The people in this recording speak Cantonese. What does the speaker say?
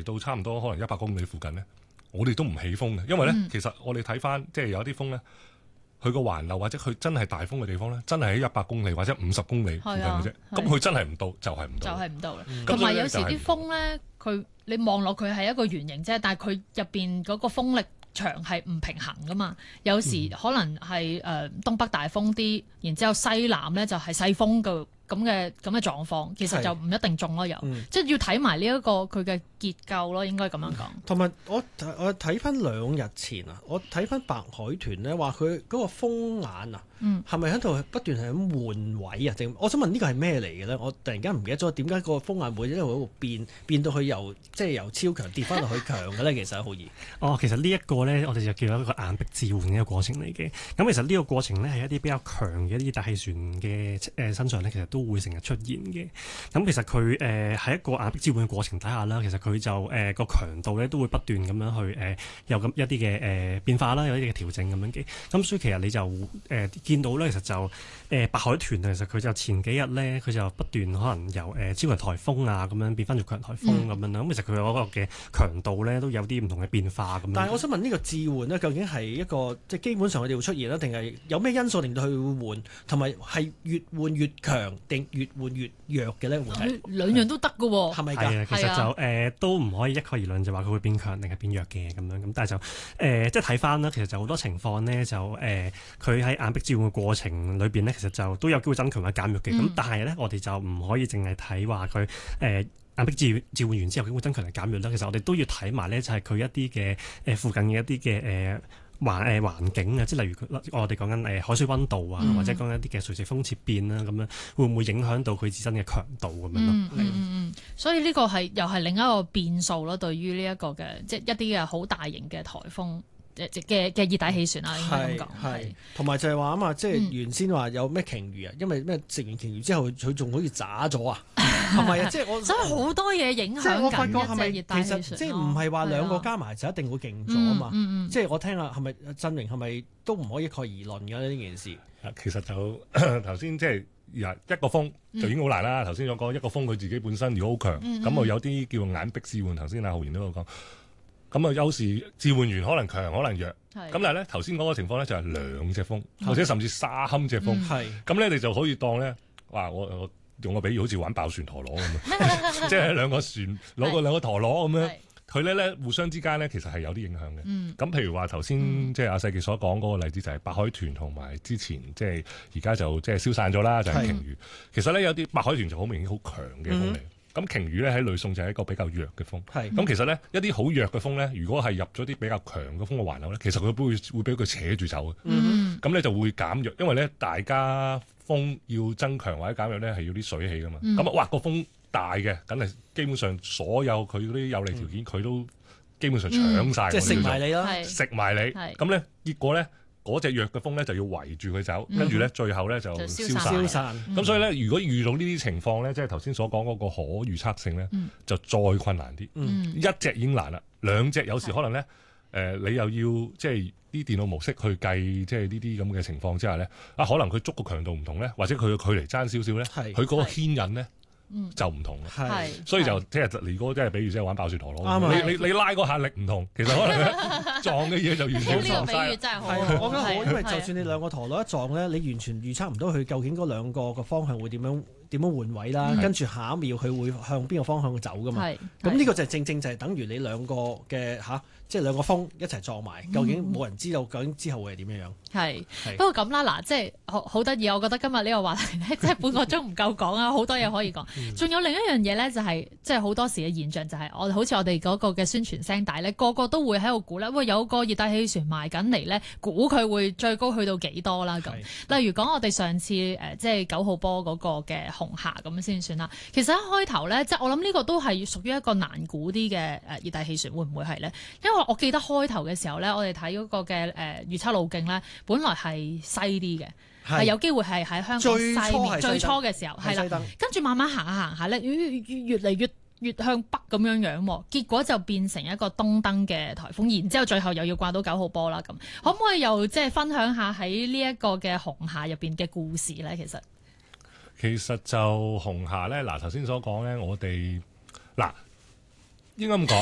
到差唔多可能100公里附近咧，我哋都唔起風嘅，因為咧其實我哋睇翻即係有啲風咧。佢個環流或者佢真係大風嘅地方咧，真係喺100公里或者50公里附近嘅啫。咁佢真係唔到，就係唔到。 就係唔到啦。同埋有時啲風咧，佢你望落佢係一個圓形啫，但係佢入邊嗰個風力場係唔平衡噶嘛。有時可能係東北大風啲，然之後西南咧就係細風嘅咁嘅狀況，其實就唔一定中咯。即係要睇埋呢一個佢嘅結構咯，應該咁樣講。 同埋我睇翻2日前啊，我睇翻白海豚咧話佢嗰個風眼啊，係咪喺度不斷係咁換位啊？我想問呢個係咩嚟嘅咧？我突然間唔記得咗點解個風眼會一路變到佢由超強跌翻落去強嘅咧？其實好易。 其實呢一個咧，我哋就叫一個硬壁置換嘅一個過程嚟嘅。咁其實呢個過程咧係一啲比較強嘅一啲大氣旋嘅身上咧，其實都會成日出現嘅。咁其實佢喺一個硬壁置換嘅過程底下啦，其實佢就個強度咧都會不斷咁樣去有咁一啲嘅變化啦，有一啲嘅調整咁樣嘅。咁所以其實你就見到咧，其實就白海豚其實佢就前幾日咧，佢就不斷可能由超強颱風啊咁樣變翻做強颱風咁樣啦。咁其實佢嗰個嘅強度咧都有啲唔同嘅變化咁樣。 但係我想問呢個置換咧，究竟係一個即係基本上佢哋會出現啦，定係有咩因素令到佢會換，同埋係越換越強定越換越弱嘅咧？會係兩樣都得㗎喎， 係咪㗎？ 其實就都唔可以一概而論就話佢會變強定係變弱嘅咁樣。咁但係就即係睇翻啦，其實就好多情況咧，就佢喺硬壁置換嘅過程裏邊咧，其實就都有機會增強或者減弱嘅。咁但係咧，我哋就唔可以淨係睇話佢硬壁置換完之後，佢會增強定減弱啦。其實我哋都要睇埋咧，就係佢一啲嘅附近嘅一啲嘅環境啊，即係例如我哋講緊海水溫度啊，或者講緊一啲嘅垂直風切變啦，咁樣會唔會影響到佢自身嘅強度咁樣咯？ 所以呢個又係另一個變數咯，對於呢一個嘅即係一啲嘅好大型嘅颱風。嘅熱帶氣旋啦，應該咁講。係， 同埋就係話啊嘛，即係原先話有咩鯨魚啊，因為咩食完鯨魚之後，佢仲好似渣咗啊，係咪啊？即係我所以好多嘢影響緊一隻熱帶氣旋。 其實即係唔係話兩個加埋就一定會勁咗啊嘛？即係我聽下係咪振榮係咪都唔可以一概而論嘅呢件事？ 其實就頭先即係一個風就已經好難啦。頭先所講一個風佢自己本身如果好強，咁啊有啲叫硬壁置換。頭先阿浩然都有講。咁啊，有時置換完可能強，可能弱。咁但係咧，頭先嗰個情況咧就係2隻風，或者甚至3隻風。咁咧，你就可以當咧，哇！我用個比喻，好似玩爆旋陀螺咁樣，即係兩個船攞個兩個陀螺咁樣，佢咧互相之間咧其實係有啲影響嘅。咁譬如話頭先即係阿世傑所講嗰個例子，就係白海豚同埋之前即係而家就即係消散咗啦，就係鯨魚。其實咧有啲白海豚就好明顯好強嘅風嚟。咁鯨魚咧喺呂宋就係一個比較弱嘅風，咁其實咧一啲好弱嘅風咧，如果係入咗啲比較強嘅風嘅環流咧，其實佢會俾佢扯住走嘅，咁咧就會減弱，因為咧大家風要增強或者減弱咧係要啲水氣噶嘛，咁哇個風大嘅，梗係基本上所有佢嗰啲有利條件佢都基本上搶晒， 即係食埋你啦， 食埋你，咁咧結果咧。嗰隻弱嘅風咧就要圍住佢走，跟住咧最後咧就消散。咁所以咧，如果遇到呢啲情況咧，即係頭先所講嗰個可預測性咧，就再困難啲。一隻已經難啦，2隻有時可能咧，你又要即係啲電腦模式去計，即係呢啲咁嘅情況之下咧，可能佢捉個強度唔同咧，或者佢嘅距離爭少少咧，佢嗰個牽引咧。就唔同啦，所以就即係如果即係比如即係玩爆旋陀螺，你拉嗰下力唔同，其實可能撞嘅嘢就完全撞晒。 呢個比喻真係好， 我覺得好，因為就算你兩個陀螺一撞咧，你完全預測唔到佢究竟嗰兩個嘅方向會點樣換位啦，跟住下一秒佢會向邊個方向走噶嘛？咁呢個就正正就係等於你兩個嘅即係兩個風一齊撞埋，究竟冇人知道究竟之後會係點樣樣？係不過咁啦，嗱，即係好得意，我覺得今日呢個話題咧，即係半個鐘唔夠講啊，好多嘢可以講。仲有另一樣嘢咧，就係即係好多時嘅現象，就係好似我哋嗰個嘅宣傳聲帶咧，個個都會喺度估咧，喂，有個熱帶氣旋埋緊嚟咧，估佢會最高去到幾多啦咁。例如講我哋上次即係9號波嗰個嘅紅霞咁先算啦。其實一開頭咧，即係我諗呢個都係屬於一個難估啲嘅熱帶氣旋，會唔會係咧？因為我記得開頭嘅時候咧，我哋睇嗰個嘅預測路徑咧，本來係西啲嘅，係有機會係喺香港西面最初嘅時候係啦，跟住慢慢行下咧，越嚟越向北咁樣樣，結果就變成一個東登嘅颱風，然之後最後又要掛到9號波啦。咁可唔可以又即係分享下喺呢一個嘅紅霞入邊嘅故事咧？ 其實就紅霞咧，嗱頭先所講咧，我哋嗱應該咁講。